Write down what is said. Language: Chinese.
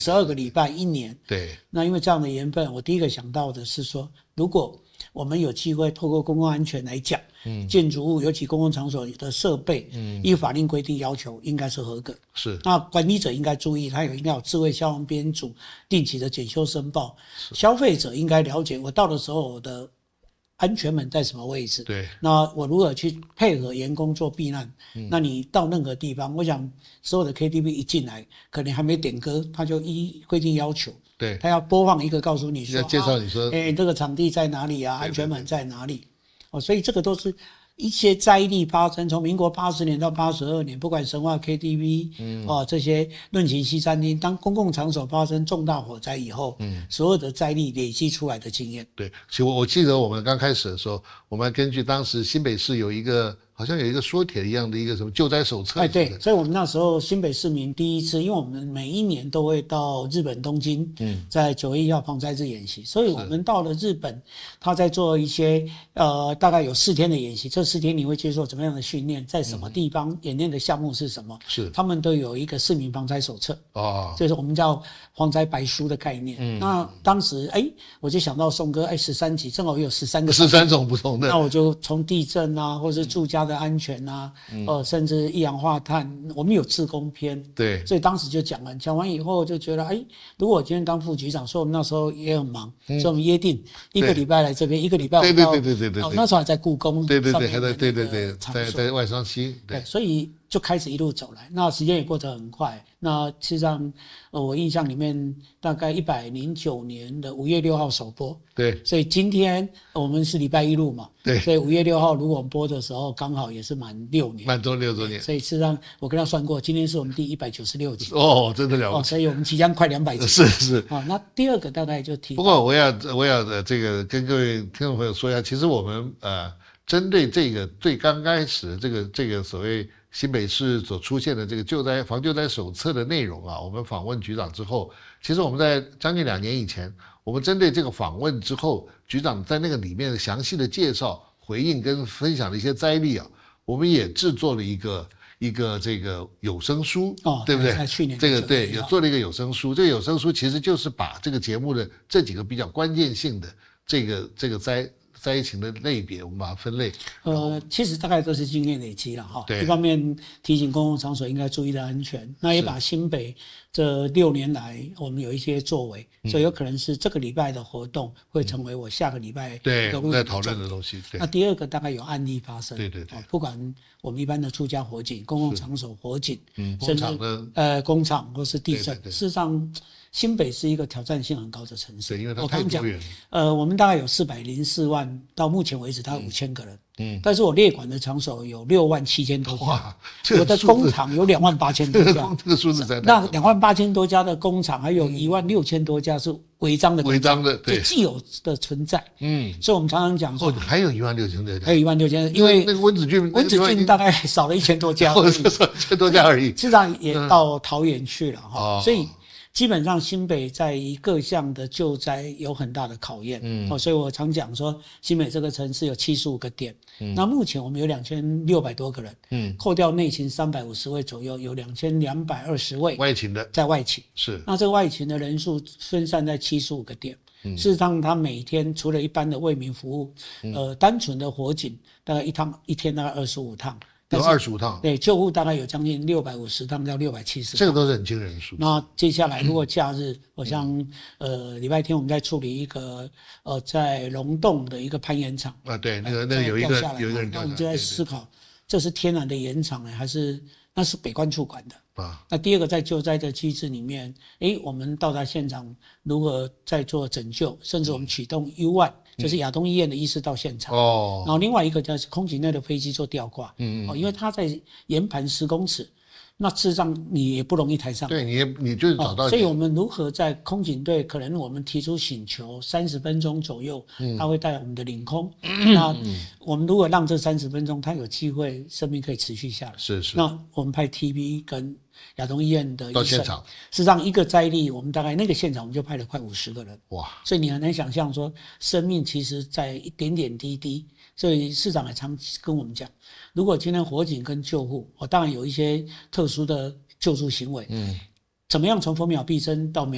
12个礼拜1年。 对， 那因为这样的缘分，我第一个想到的是说，如果我们有机会透过公共安全来讲，建筑物尤其公共场所的设备，依法令规定要求应该是合格。 是。 那管理者应该注意，他应该有智慧消防编组，定期的检修申报。消费者应该了解，我到的时候我的安全门在什么位置？ 对。 那我如何去配合员工做避难？那你到任何地方，我想所有的 KTV 一进来，可能还没点歌，他就依规定要求。 对， 他要播放一个告诉你说， 要介绍你说， 这个场地在哪里啊？安全门在哪里？所以这个都是一些灾力发生，从民国80年到82年，不管神话 KTV，这些论情西餐厅，当公共场所发生重大火灾以后，所有的灾力累积出来的经验。 对，其实我记得我们刚开始的时候，我们根据当时新北市有一个。好像有一个缩帖一样的一个什么救灾手册。 对，所以我们那时候新北市民第一次，因为我们每一年都会到日本东京，在9月1号防灾日演习，所以我们到了日本，他在做一些大概有4天的演习，这4天你会接受怎么样的训练，在什么地方演练的项目是什么？是，他们都有一个市民防灾手册就是我们叫防灾白书的概念。那当时我就想到宋哥13集正好有13 种不同的， 那我就从地震啊，或是住家的安全啊，甚至一氧化碳，我们有志工篇， 对， 所以当时就讲完以后就觉得，如果我今天当副局长，所以我们那时候也很忙，所以我们约定1个礼拜来这边，1个礼拜我们到， 对， 那时候还在故宫， 对，还在对，在外双溪， 对，所以就开始一路走来，那时间也过得很快。那事实上，我印象里面大概109年的5月6号首播， 对， 所以今天我们是礼拜1录嘛， 对， 所以5月6号如果我们播的时候，刚好也是满6年， 满6周年。 所以事实上，我跟他算过，今天是我们第196集， 真的了不起， 所以我们即将快200集， 是那第二个大概就提， 不过我要这个跟各位听众朋友说一下，其实我们针对这个最刚开始这个所谓新北市所出现的这个防救灾手册的内容我们访问局长之后，其实我们在将近2年以前，我们针对这个访问之后，局长在那个里面详细的介绍、回应跟分享的一些灾例我们也制作了一个这个有声书，对不对？ 在去年这个对，也做了一个有声书。这个有声书其实就是把这个节目的这几个比较关键性的这个灾情的类别，我们把它分类。 其实大概都是经验累积了对， 一方面提醒公共场所应该注意的安全，那也把新北这6年来我们有一些作为，所以有可能是这个礼拜的活动会成为我下个礼拜对我们在讨论的东西。 那第二个大概有案例发生， 对， 不管我们一般的住家火警、公共场所火警， 工厂的工厂或是地震，事实上。新北是一个挑战性很高的城市， 对，因为它太多元了。我们大概有404万，到目前为止它有5000个人。但是我列管的场所有67000多家，我的工厂有28000多家。 这个数字在那28000多家的工厂，还有16000多家是违章的， 对， 就既有的存在。所以我们常常讲说， 还有16000多家， 还有16000，因为那个温子俊大概少了1000多家， 少1000多家而已。 事实上也到桃园去了所以。基本上新北在各项的救灾有很大的考验，所以我常讲说新北这个城市有75个点，那目前我们有2600多个人，扣掉内勤350位左右，有2220位外勤的在外勤， 是， 那这个外勤的人数分散在75个点，事实上他每天除了一般的为民服务，单纯的火警大概一天大概25趟。 有25趟， 对，救护大概有将近650趟到670趟， 这个都是很惊人的数字。 那接下来如果假日，我像礼拜天我们在处理一个在龙洞的一个攀岩场对，那个有一个人掉下来， 那我们就在思考，这是天然的岩场还是那是北关处管的那第二个在救灾的机制里面，我们到达现场如何在做拯救，甚至我们启动 U1。就是亚东医院的医师到现场然后另外一个就是空警内的飞机做吊挂因为它在岩盘10公尺，那事实上你也不容易抬上， 对，你就是找到， 所以我们如何在空警队，可能我们提出请求30分钟左右，他会带我们的领空，那我们如果让这30分钟他有机会生命可以持续下来， 是， 那我们派 TV 跟亚东医院的医生到现场， 事实上一个灾例，我们大概那个现场我们就派了快50个人， 哇！ 所以你很难想象说生命其实在一点点滴滴，所以市长也常跟我们讲，如果今天火警跟救护，当然有一些特殊的救助行为，怎么样从分秒必争到秒